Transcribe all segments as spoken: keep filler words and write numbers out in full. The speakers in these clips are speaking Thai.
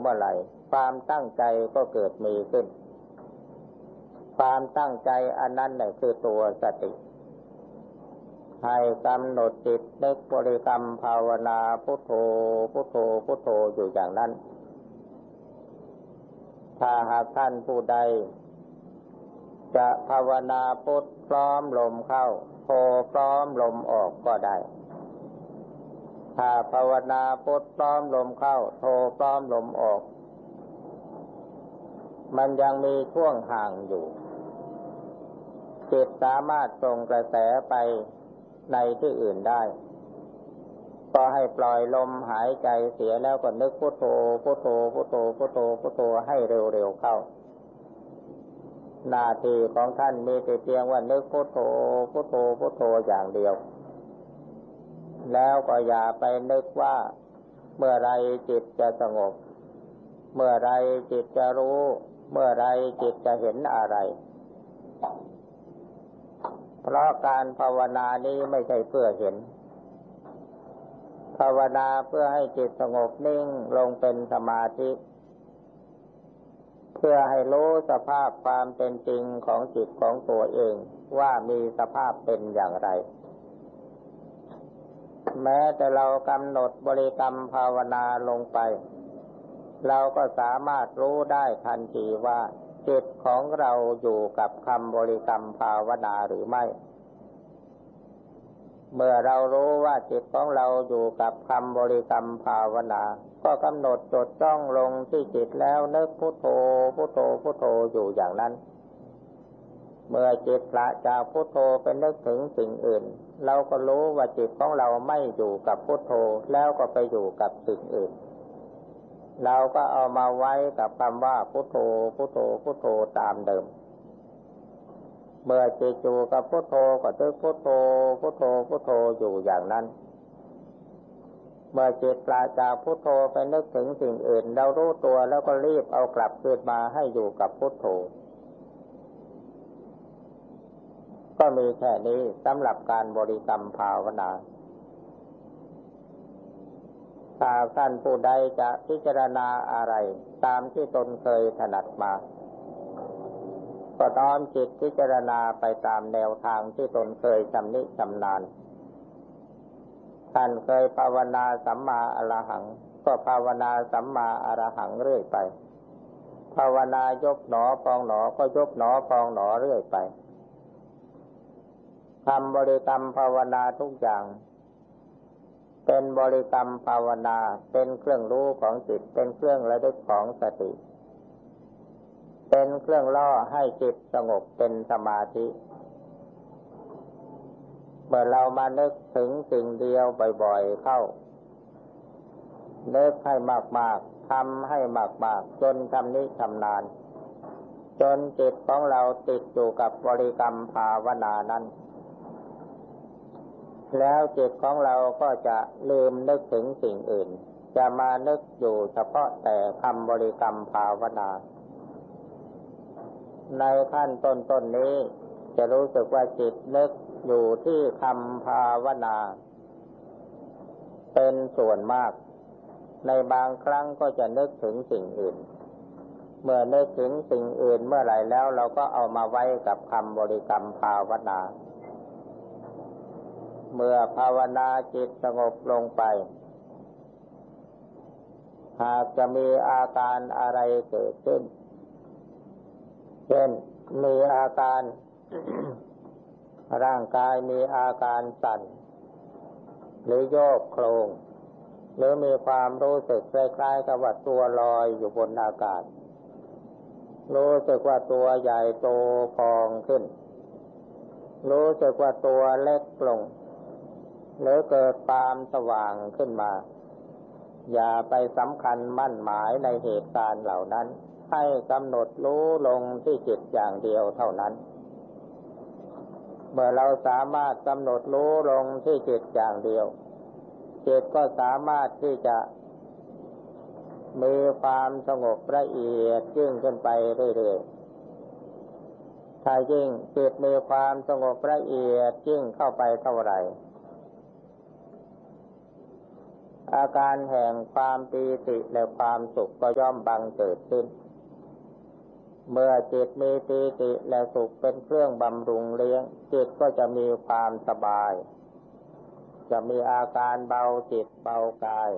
เมื่อไหร่ความตั้งใจก็เกิดมีขึ้นความตั้งใจอันนั้นแหละคือตัวสติให้กำหนดจิตนึกบริกรรมภาวนาพุทโธพุทโธพุทโธอยู่อย่างนั้นถ้าหากท่านผู้ใดจะภาวนาพุทพร้อมลมเข้าโธพร้อมลมออกก็ได้ถ้าภาวนาพุทพร้อมลมเข้าโธพร้อมลมออกมันยังมีช่วงห่างอยู่จิตสามารถส่งกระแสไปในที่อื่นได้ก็ให้ปล่อยลมหายใจเสียแล้วก็นึกพุทโธพุทโธพุทโธพุทโธพุทโธให้เร็วๆเข้าหน้าที่ของท่านมีแต่เพียงว่านึกพุทโธพุทโธพุทโธอย่างเดียวแล้วก็อย่าไปนึกว่าเมื่อไรจิตจะสงบเมื่อไรจิตจะรู้เมื่อไรจิตจะเห็นอะไรเพราะการภาวนานี้ไม่ใช่เพื่อเห็นภาวนาเพื่อให้จิตสงบนิ่งลงเป็นสมาธิเพื่อให้รู้สภาพความเป็นจริงของจิตของตัวเองว่ามีสภาพเป็นอย่างไรแม้แต่เรากำหนดบริกรรมภาวนาลงไปเราก็สามารถรู้ได้ทันทีว่าจิตของเราอยู่กับคำบริกรรมภาวนาหรือไม่เมื่อเรารู้ว่าจิตของเราอยู่กับคำบริกรรมภาวนาก็กำหนดจดจ้องลงที่จิตแล้วนึกพุทโธพุทโธพุทโธอยู่อย่างนั้นเมื่อจิตละจากพุทโธไปนึกถึงสิ่งอื่นเราก็รู้ว่าจิตของเราไม่อยู่กับพุทโธแล้วก็ไปอยู่กับสิ่งอื่นเราก็เอามาไว้กับคำว่าพุทโธพุทโธพุทโธตามเดิมเมื่อจิตอยู่กับพุทโธก็นึกพุทโธพุทโธพุทโธอยู่อย่างนั้นเมื่อจิตปราศจากพุทโธไปนึกถึงสิ่งอื่นเรารู้ตัวแล้วก็รีบเอากลับคืนมาให้อยู่กับพุทโธก็มีแค่นี้สำหรับการบริกรรมภาวนาถ้าท่านผู้ใดจะพิจารณาอะไรตามที่ตนเคยถนัดมาก็น้อมจิตพิจารณาไปตามแนวทางที่ตนเคยชำนิชำนาญท่านเคยภาวนาสัมมาอรหังก็ภาวนาสัมมาอรหังเรื่อยไปภาวนายกหนอพองหนอก็ยกหนอพองหนอเรื่อยไปทำบริกรรมภาวนาทุกอย่างเป็นบริกรรมภาวนาเป็นเครื่องรู้ของจิตเป็นเครื่องระลึกของสติเป็นเครื่องล่อให้จิตสงบเป็นสมาธิเมื่อเรามานึกถึงสิ่งเดียวบ่อยๆเข้านึกให้มากๆทำให้มากๆจนชำนิชำนาญจนจิตของเราติดอยู่กับบริกรรมภาวนานั้นแล้วจิตของเราก็จะลืมนึกถึงสิ่งอื่นจะมานึกอยู่เฉพาะแต่คำบริกรรมภาวนาในขั้นต้นๆ น, นี้จะรู้สึกว่าจิตนึกอยู่ที่คำภาวนาเป็นส่วนมากในบางครั้งก็จะนึกถึงสิ่งอื่นเมื่อนึกถึงสิ่งอื่นเมื่อไหร่แล้วเราก็เอามาไว้กับคำบริกรรมภาวนาเมื่อภาวนาจิตสงบลงไปหากจะมีอาการอะไรเกิดขึ้นเช่นมีอาการ ร่างกายมีอาการสั่นหรือโยกโครงหรือมีความรู้สึกคล้ายๆกับว่าตัวลอยอยู่บนอากาศรู้สึกว่าตัวใหญ่โตพองขึ้นรู้สึกว่าตัวเล็กลงหรือเกิดความสว่างขึ้นมาอย่าไปสำคัญมั่นหมายในเหตุการณ์เหล่านั้นให้กำหนดรู้ลงที่จิตอย่างเดียวเท่านั้นเมื่อเราสามารถกำหนดรู้ลงที่จิตอย่างเดียวจิตก็สามารถที่จะมีความสงบละเอียดยิ่งขึ้นไปเรื่อยๆถ้ายิ่งจิตมีความสงบละเอียดยิ่งเข้าไปเท่าไหร่อาการแห่งความปีติและความสุขก็ย่อมบังเกิดขึ้นเมื่อจิตมีปีติและสุขเป็นเครื่องบำรุงเลี้ยงจิตก็จะมีความสบายจะมีอาการเบาจิตเบากาย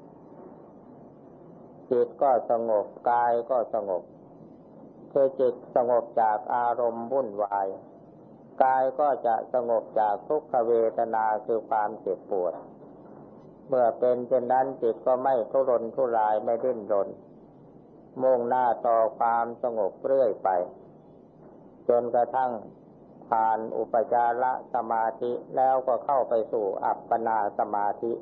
จิตก็สงบกายก็สงบคือจิตสงบจากอารมณ์วุ่นวายกายก็จะสงบจากทุกขเวทนาคือความเจ็บปวดเมื่อเป็นเช่นนั้นจิตก็ไม่ทุรนทุรายไม่ดิ้นรนมุ่งหน้าต่อความสงบเรื่อยไปจนกระทั่งผ่านอุปจารสมาธิแล้วก็เข้าไปสู่อัปปนาสมาธิ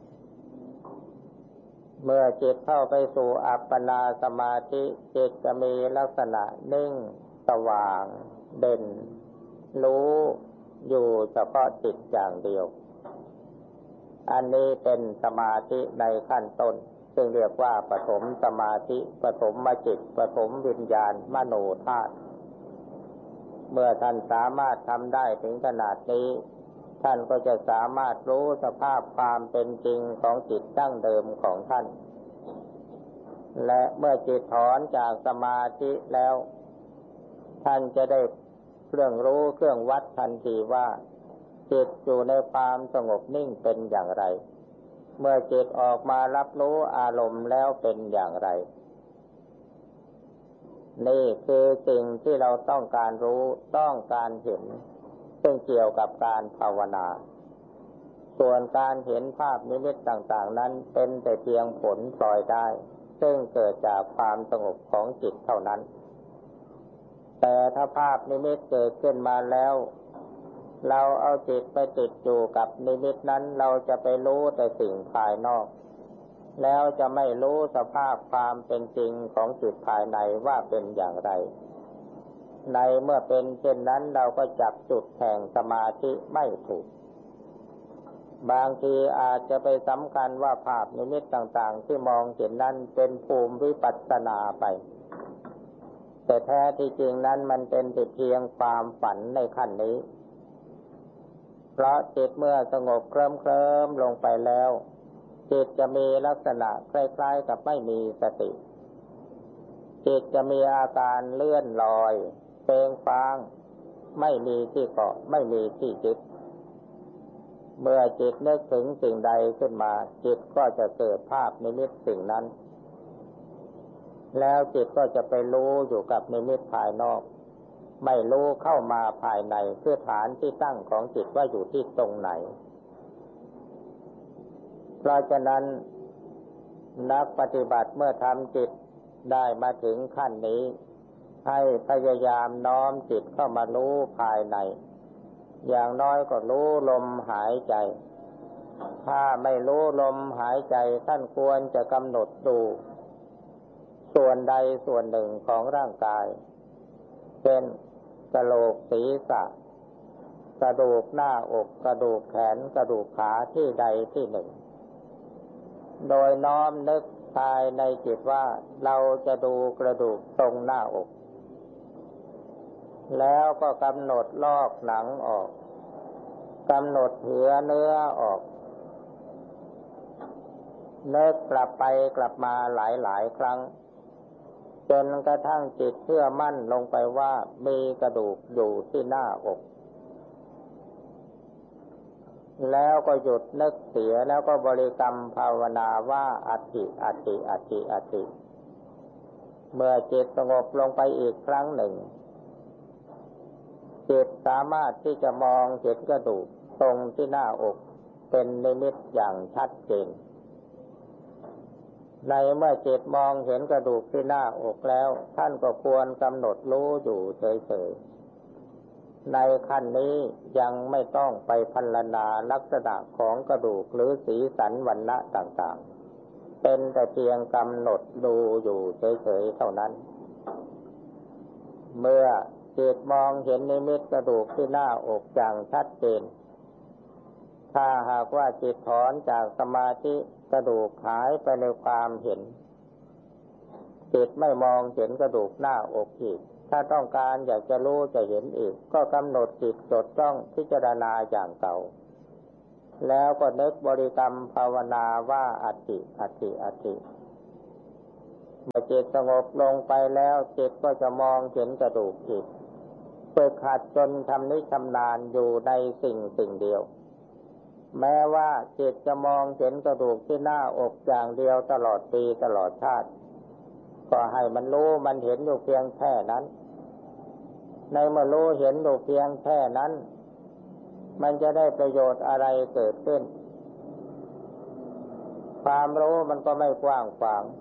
เมื่อจิตเข้าไปสู่อัปปนาสมาธิจิตจะมีลักษณะนิ่งสว่างเด่นรู้อยู่เฉพาะจิตอย่างเดียวอันนี้เป็นสมาธิในขั้นต้นซึ่งเรียกว่าปฐมสมาธิปฐมจิตปฐมวิญญาณมโนธาตุเมื่อท่านสามารถทำได้ถึงขนาดนี้ท่านก็จะสามารถรู้สภาพความเป็นจริงของจิตดั้งเดิมของท่านและเมื่อจิตถอนจากสมาธิแล้วท่านจะได้เครื่องรู้เครื่องวัดทันทีว่าจิตอยู่ในความสงบนิ่งเป็นอย่างไรเมื่อจิตออกมารับรู้อารมณ์แล้วเป็นอย่างไรนี่คือสิ่งที่เราต้องการรู้ต้องการเห็นซึ่งเกี่ยวกับการภาวนาส่วนการเห็นภาพนิมิตต่างๆนั้นเป็นแต่เพียงผลพลอยได้ซึ่งเกิดจากความสงบของจิตเท่านั้นแต่ถ้าภาพนิมิตเกิดขึ้นมาแล้วเราเอาจิตไปติดอยู่กับนิมิตนั้นเราจะไปรู้แต่สิ่งภายนอกแล้วจะไม่รู้สภาพความเป็นจริงของจิตภายในว่าเป็นอย่างไรในเมื่อเป็นเช่นนั้นเราก็จับจุดแห่งสมาธิไม่ถูกบางทีอาจจะไปสำคัญว่าภาพนิมิตต่างๆที่มองเห็นนั้นเป็นภูมิวิปัสสนาไปแต่แท้ที่จริงนั้นมันเป็นแต่เพียงความฝันในขั้นนี้เพราะจิตเมื่อสงบเคลิ้มๆลงไปแล้วจิตจะมีลักษณะคล้ายๆกับไม่มีสติจิตจะมีอาการเลื่อนลอยเฟ้งฟ้างไม่มีที่เกาะไม่มีที่ยึดเมื่อจิตนึกถึงสิ่งใดขึ้นมาจิตก็จะเกิดภาพนิมิตสิ่งนั้นแล้วจิตก็จะไปรู้อยู่กับนิมิตภายนอกไม่รู้เข้ามาภายในเพื่อฐานที่ตั้งของจิตว่าอยู่ที่ตรงไหนเพราะฉะนั้นนักปฏิบัติเมื่อทำจิตได้มาถึงขั้นนี้ให้พยายามน้อมจิตเข้ามารู้ภายในอย่างน้อยก็รู้ลมหายใจถ้าไม่รู้ลมหายใจท่านควรจะกำหนดดูส่วนใดส่วนหนึ่งของร่างกายเป็นกะโหลกศีรษะกระดูกหน้าอกกระดูกแขนกระดูกขาที่ใดที่หนึ่งโดยน้อมนึกภายในจิตว่าเราจะดูกระดูกตรงหน้าอกแล้วก็กำหนดลอกหนังออกกำหนดเหือเนื้อออกนึกกลับไปกลับมาหลายๆครั้งจนกระทั่งจิตเชื่อมั่นลงไปว่ามีกระดูกอยู่ที่หน้าอกแล้วก็หยุดนึกเสียแล้วก็บริกรรมภาวนาว่าอัตถิอัตถิอัตถิอัตถิเมื่อจิตสงบลงไปอีกครั้งหนึ่งจิตสามารถที่จะมองเห็นกระดูกตรงที่หน้าอกเป็นนิมิตอย่างชัดเจนในเมื่อจิตมองเห็นกระดูกที่หน้าอกแล้วท่านก็ควรกำหนดรู้อยู่เฉยๆในขั้นนี้ยังไม่ต้องไปพรรณนาลักษณะของกระดูกหรือสีสันวรรณะต่างๆเป็นแต่เพียงกำหนดดูอยู่เฉยๆเท่านั้นเมื่อจิตมองเห็นนิมิตกระดูกที่หน้าอกอย่างชัดเจนถ้าหากว่าจิตถอนจากสมาธิกระดูกหายไปในความเห็นจิตไม่มองเห็นกระดูกหน้าอกอีกถ้าต้องการอยากจะรู้จะเห็นอีกก็กำหนดจิตจดจ้องพิจารณาอย่างเก่าแล้วก็นึกบริกรรมภาวนาว่าอัตติอัตติอัตติเมื่อจิตสงบลงไปแล้วจิตก็จะมองเห็นกระดูกจิตฝึกหัดจนทำนิชำนาญอยู่ในสิ่งสิ่งเดียวแม้ว่าจิตจะมองเห็นกระดูกที่หน้าอกอย่างเดียวตลอดปีตลอดชาติก็ให้มันรู้มันเห็นอยู่เพียงแค่นั้นในเมื่อรู้เห็นอยู่เพียงแค่นั้นมันจะได้ประโยชน์อะไรเกิดขึ้นความรู้มันก็ไม่กว้างขวาง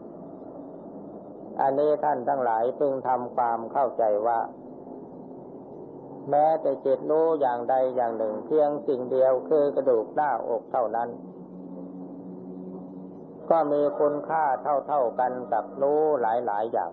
อันนี้ท่านทั้งหลายพึงทำความเข้าใจว่าแม้แต่จิตรู้อย่างใดอย่างหนึ่งเพียงสิ่งเดียวคือกระดูกหน้าอกเท่านั้นก็มีคุณค่าเท่าๆกันกับรู้หลายๆอย่าง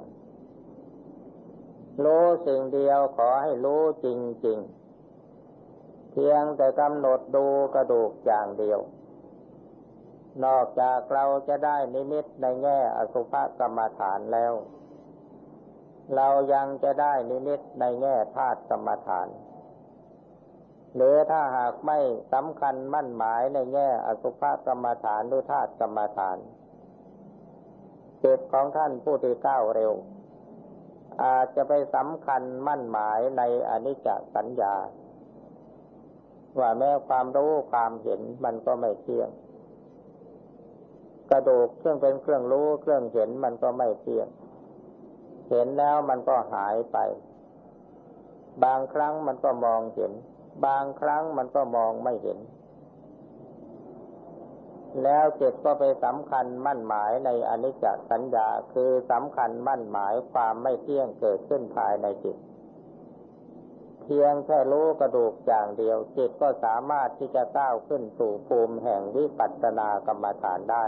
รู้สิ่งเดียวขอให้รู้จริงๆเพียงแต่กำหนดดูกระดูกอย่างเดียวนอกจากเราจะได้นิมิตในแง่อสุภกรรมฐานแล้วเรายังจะได้นิมิตในแง่ธาตุกรรมฐานหรือถ้าหากไม่สำคัญมั่นหมายในแง่อสุภกรรมฐานหรือธาตุกรรมฐานจิตของท่านผู้ที่ก้าวเร็วอาจจะไปสำคัญมั่นหมายในอนิจจสัญญาว่าแม้ความรู้ความเห็นมันก็ไม่เที่ยงกระดูกซึ่งเป็นเครื่องรู้เครื่องเห็นมันก็ไม่เที่ยงเห็นแล้วมันก็หายไปบางครั้งมันก็มองเห็นบางครั้งมันก็มองไม่เห็นแล้วจิตก็ไปสำคัญมั่นหมายในอนิจจสัญญาคือสำคัญมั่นหมายความไม่เที่ยงเกิดขึ้นภายในจิตเพียงแค่รู้กระดูกอย่างเดียวจิตก็สามารถที่จะก้าวขึ้นสู่ภูมิแห่งวิปัสสนากรรมฐานได้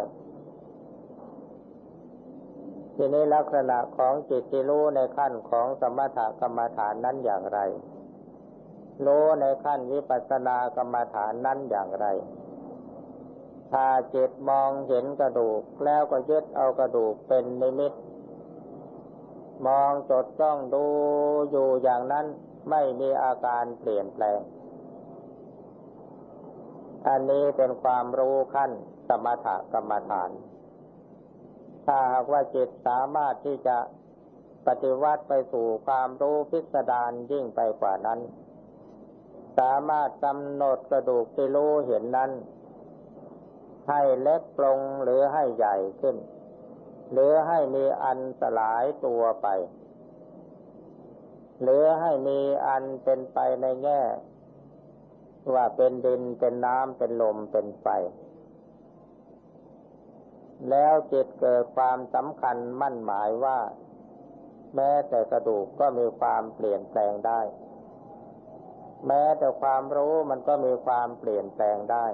ทีนี้ลักษณะของจิตที่รู้ในขั้นของสมถกรรมฐานนั้นอย่างไรรู้ในขั้นวิปัสสนากรรมฐานนั้นอย่างไรถ้าจิตมองเห็นกระดูกแล้วก็ยึดเอากระดูกเป็นนิมิตมองจดจ้องดูอยู่อย่างนั้นไม่มีอาการเปลี่ยนแปลงอันนี้เป็นความรู้ขั้นสมถกรรมฐานถ้าหากว่าจิตสามารถที่จะปฏิวัติไปสู่ความรู้พิสดารยิ่งไปกว่านั้นสามารถกำหนดกระดูกที่รู้เห็นนั้นให้เล็กลงหรือให้ใหญ่ขึ้นหรือให้มีอันสลายตัวไปหรือให้มีอันเป็นไปในแง่ว่าเป็นดินเป็นน้ำเป็นลมเป็นไฟแล้วจิตเกิดความสำคัญมั่นหมายว่าแม้แต่กระดูกก็มีความเปลี่ยนแปลงได้แม้แต่ความรู้มันก็มีความเปลี่ยนแปลงได้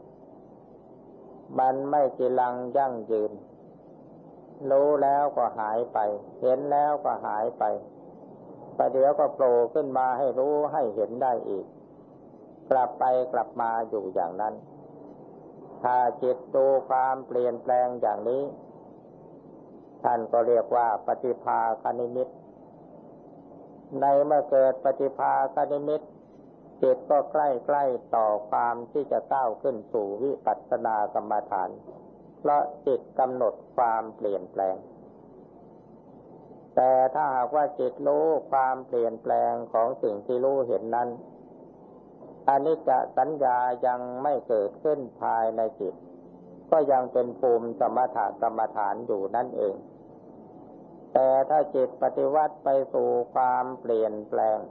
มันไม่จีรังยั่งยืนรู้แล้วก็หายไปเห็นแล้วก็หายไปประเดี๋ยวก็โผล่ขึ้นมาให้รู้ให้เห็นได้อีกกลับไปกลับมาอยู่อย่างนั้นถ้าจิตดูความเปลี่ยนแปลงอย่างนี้ท่านก็เรียกว่าปฏิภาคนิมิตในเมื่อเกิดปฏิภาคนิมิตจิตก็ใกล้ๆต่อความที่จะก้าวขึ้นสู่วิปัสสนากรรมฐานเพราะจิตกำหนดความเปลี่ยนแปลงแต่ถ้าหากว่าจิตรู้ความเปลี่ยนแปลงของสิ่งที่รู้เห็นนั้นอนิจจสัญญายังไม่เกิดขึ้นภายในจิตก็ยังเป็นภูมิสมถกรรมฐานอยู่นั่นเองแต่ถ้าจิตปฏิวัติไปสู่ความเปลี่ยนแปลง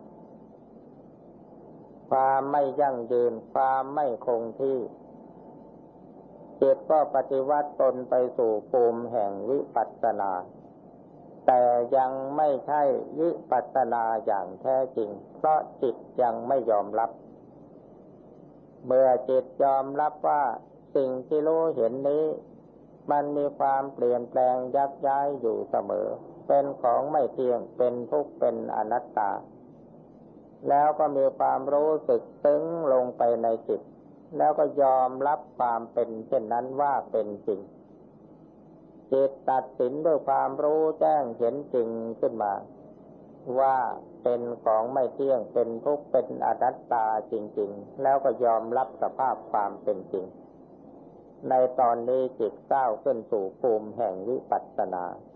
ความไม่ยั่งยืนความไม่คงที่จิตก็ปฏิวัติตนไปสู่ภูมิแห่งวิปัสสนาแต่ยังไม่ใช่วิปัสสนาอย่างแท้จริงเพราะจิตยังไม่ยอมรับเมื่อจิตยอมรับว่าสิ่งที่รู้เห็นนี้มันมีความเปลี่ยนแปลงยักย้ายอยู่เสมอเป็นของไม่เที่ยงเป็นทุกข์เป็นอนัตตาแล้วก็มีความรู้สึกซึ้งลงไปในจิตแล้วก็ยอมรับความเป็นเช่นนั้นว่าเป็นจริงจิตตัดสินด้วยความรู้แจ้งเห็นจริงขึ้นมาว่าเป็นของไม่เที่ยงเป็นทุกข์เป็นอนัตตาจริงๆแล้วก็ยอมรับสภาพความเป็นจริงในตอนนี้จิตก้าวขึ้นสู่ภูมิแห่งวิปัสสนา